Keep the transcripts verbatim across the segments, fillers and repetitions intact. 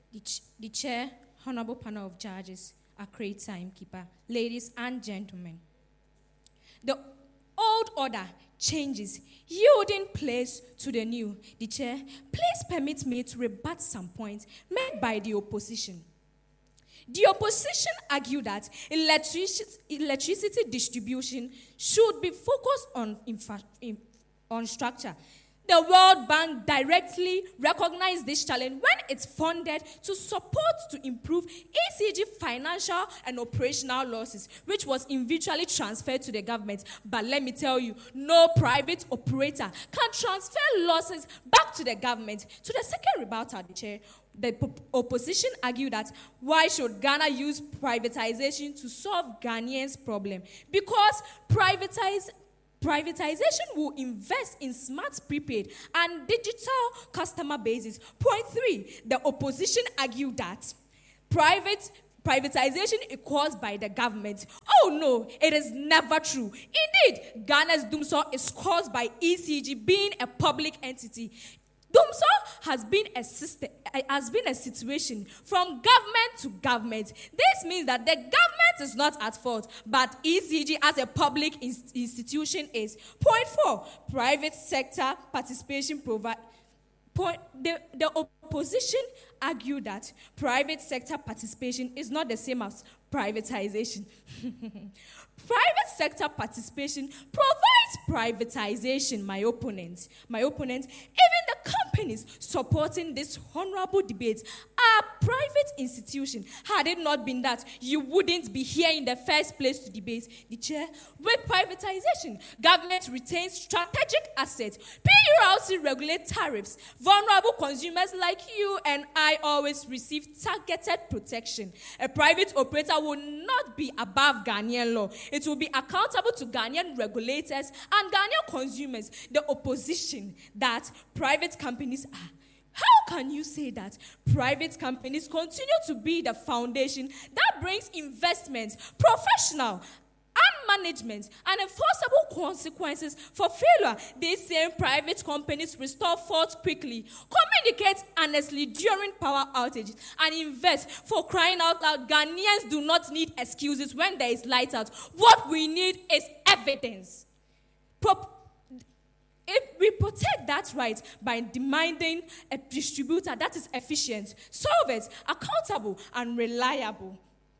the, ch- the chair, honorable panel of judges, accurate timekeeper, ladies and gentlemen. The old order changes, yielding place to the new. The chair, please permit me to rebut some points made by the opposition. The opposition argued that electricity, electricity distribution should be focused on, infra, in, on structure. The World Bank directly recognized this challenge when it funded to support to improve E C G financial and operational losses, which was individually transferred to the government. But let me tell you, no private operator can transfer losses back to the government. To the second rebuttal, the chair, the opposition argued that why should Ghana use privatization to solve Ghanaians' problem? Because privatize Privatization will invest in smart prepaid and digital customer bases. Point three, the opposition argued that private privatization is caused by the government. Oh no, it is never true. Indeed, Ghana's doomsday is caused by E C G being a public entity. Doomsday has been a system, has been a situation from government to government. This means that the government is not at fault, but E C G as a public in- institution is. Point four, private sector participation provide. Point, the, the opposition argued that private sector participation is not the same as privatization. Private sector participation provides privatization, my opponent. My opponent, even the companies supporting this honorable debate are private institutions. Had it not been that, you wouldn't be here in the first place to debate. The chair, with privatization, government retains strategic assets. P U R C regulate tariffs. Vulnerable consumers like you and I always receive targeted protection. A private operator will not be above Ghanaian law. It will be accountable to Ghanaian regulators and Ghanaian consumers. The opposition that private companies are. How can you say that private companies continue to be the foundation that brings investment, professional, and management, and enforceable consequences for failure? These same private companies restore faults quickly, communicate honestly during power outages, and invest. For crying out loud, Ghanaians do not need excuses when there is light out. What we need is evidence. Pro- If we protect that right by demanding a distributor that is efficient, solvent, accountable, and reliable.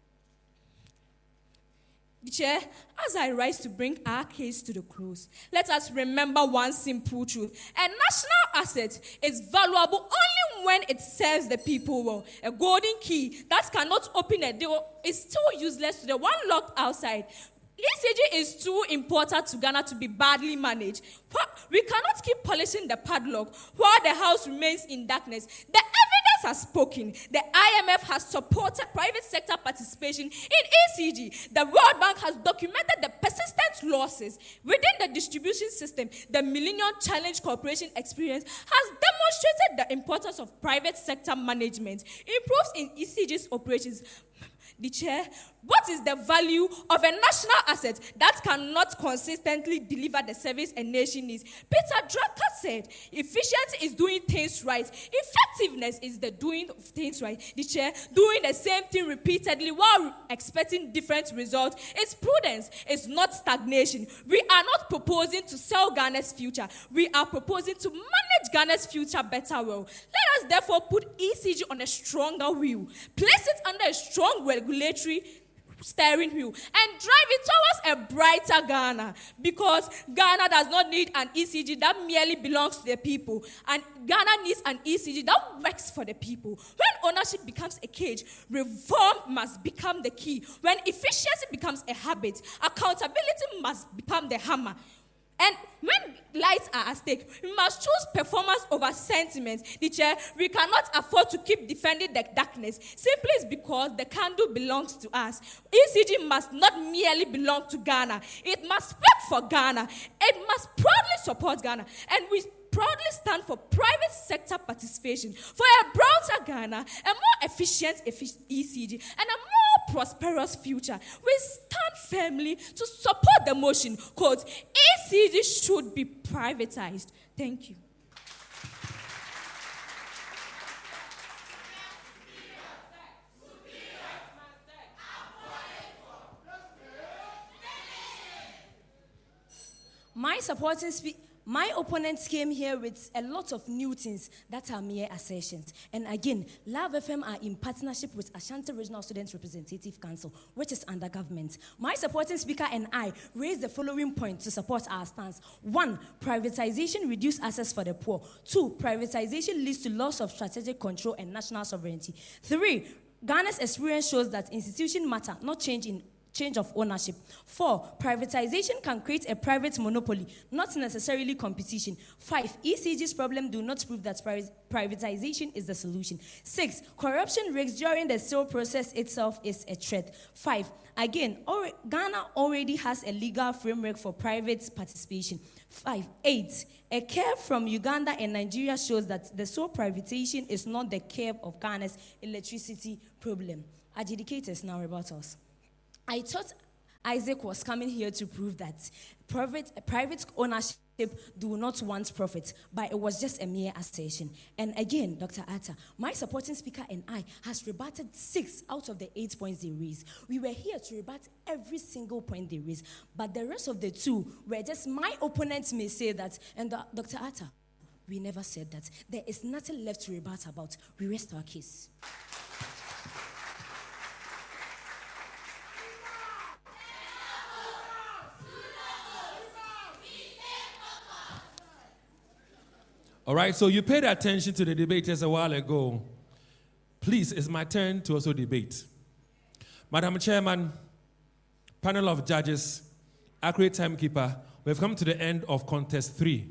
The chair, as I rise to bring our case to the close, let us remember one simple truth. A national asset is valuable only when it serves the people well. A golden key that cannot open a door is still useless to the one locked outside. E C G is too important to Ghana to be badly managed. We cannot keep polishing the padlock while the house remains in darkness. The evidence has spoken. The I M F has supported private sector participation in E C G. The World Bank has documented the persistent losses within the distribution system. The Millennium Challenge Corporation experience has demonstrated the importance of private sector management, improves in E C G's operations. The chair, what is the value of a national asset that cannot consistently deliver the service a nation needs? Peter Drucker said, efficiency is doing things right. Effectiveness is the doing of things right. The chair, doing the same thing repeatedly while expecting different results is prudence. It's not stagnation. We are not proposing to sell Ghana's future. We are proposing to manage Ghana's future better well. Let us therefore put E C G on a stronger wheel. Place it under a strong regulatory steering wheel and drive it towards a brighter Ghana, because Ghana does not need an E C G that merely belongs to the people, and Ghana needs an E C G that works for the people. When ownership becomes a cage, reform must become the key. When efficiency becomes a habit, accountability must become the hammer. And when lights are at stake, we must choose performance over sentiment. The chair, we cannot afford to keep defending the darkness simply because the candle belongs to us. E C G must not merely belong to Ghana. It must work for Ghana. It must proudly support Ghana. And we proudly stand for private sector participation, for a brighter Ghana, a more efficient E C G, and a more prosperous future. We stand firmly to support the motion, quote, E C G should be privatized. Thank you. supporting spe- my opponents came here with a lot of new things that are mere assertions. And again, Love F M are in partnership with Ashanti Regional Students Representative Council, which is under government. My supporting speaker and I raised the following point to support our stance. One, privatization reduces access for the poor. Two, privatization leads to loss of strategic control and national sovereignty. Three, Ghana's experience shows that institutions matter, not change in change of ownership. Four, privatization can create a private monopoly, not necessarily competition. Five, E C G's problem do not prove that pri- privatization is the solution. Six, corruption risks during the sale process itself is a threat. Five, again, or- Ghana already has a legal framework for private participation. Five, eight, a curve from Uganda and Nigeria shows that the sole privatization is not the curve of Ghana's electricity problem. Adjudicators now about us. I thought Isaac was coming here to prove that private, private ownership do not want profit, but it was just a mere assertion. And again, Doctor Atta, my supporting speaker and I has rebutted six out of the eight points they raised. We were here to rebut every single point they raised, but the rest of the two were just my opponents may say that, and uh, Doctor Atta, we never said that. There is nothing left to rebut about. We rest our case. All right, so you paid attention to the debaters a while ago. Please, it's my turn to also debate. Madam Chairman, panel of judges, accurate timekeeper, we have come to the end of contest three.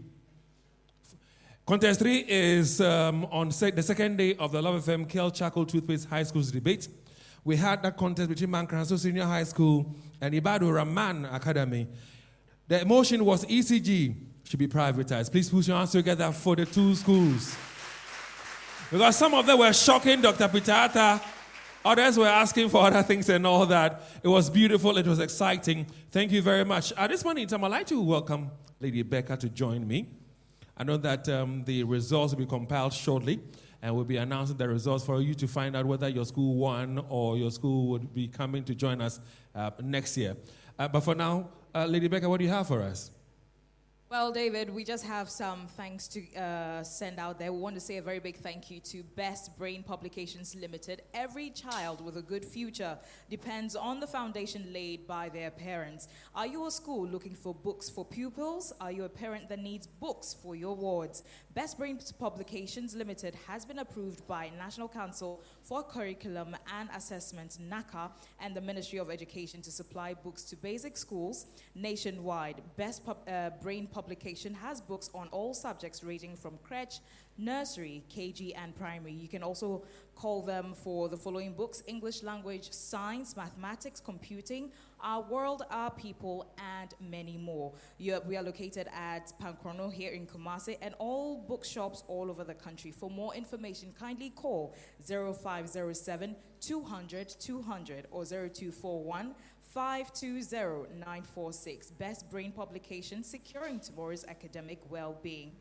Contest three is um, on sec- the second day of the Love F M Kel Charcoal Toothpaste High School's debate. We had that contest between Mankranso Senior High School and Ibadu Rahman Academy. The motion was E C G should be privatized. Please put your hands together for the two schools. Because some of them were shocking Doctor Peter Atta. Others were asking for other things and all that. It was beautiful. It was exciting. Thank you very much. At this point in time, I'd like to welcome Lady Becca to join me. I know that um, the results will be compiled shortly, and we'll be announcing the results for you to find out whether your school won or your school would be coming to join us uh, next year. Uh, but for now, uh, Lady Becca, what do you have for us? Well, David, we just have some thanks to uh, send out there. We want to say a very big thank you to Best Brain Publications Limited. Every child with a good future depends on the foundation laid by their parents. Are you a school looking for books for pupils? Are you a parent that needs books for your wards? Best Brain Publications Limited has been approved by National Council for Curriculum and Assessment, NACA, and the Ministry of Education to supply books to basic schools nationwide. Best Pub- uh, Brain Publication has books on all subjects ranging from crèche, nursery, K G, and primary. You can also call them for the following books: English language, science, mathematics, computing, Our World, Our People, and many more. You're, we are located at Pankrono here in Kumasi and all bookshops all over the country. For more information, kindly call zero five zero seven, two hundred, two hundred or zero two four one, five two zero, nine four six. Best Brain Publication, securing tomorrow's academic well-being.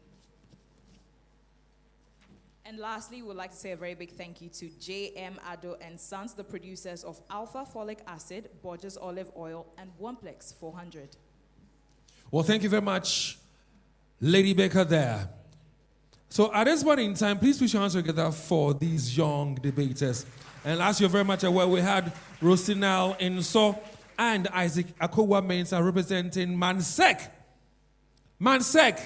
And lastly, we'd like to say a very big thank you to J M Ado and Sons, the producers of Alpha Folic Acid, Borges Olive Oil, and Oneplex four hundred. Well, thank you very much, Lady Baker there. So at this point in time, please put your hands together for these young debaters. And as you're very much aware, we had Rosinal Inso and Isaac Akowa Mensah representing Mansek. Mansek.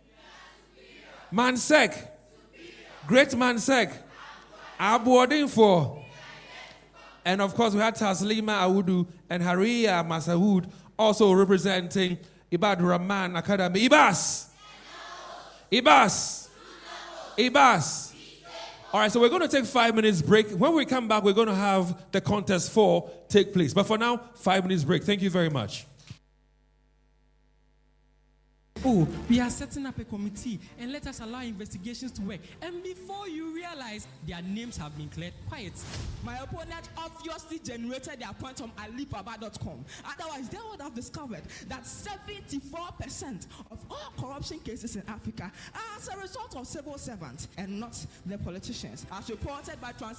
Mansek. Great Mansek. Abuodin for. And of course, we had Taslima Awudu and Haria Masahood also representing Ibadu Rahman Academy. Ibas. Ibas. Ibas. All right, so we're going to take five minutes break. When we come back, we're going to have the contest four take place. But for now, five minutes break. Thank you very much. Oh, we are setting up a committee and let us allow investigations to work. And before you realize, their names have been cleared, quiet. My opponent obviously generated their point from Alibaba dot com. Otherwise, they would have discovered that seventy-four percent of all corruption cases in Africa are as a result of civil servants and not the politicians, as reported by Trans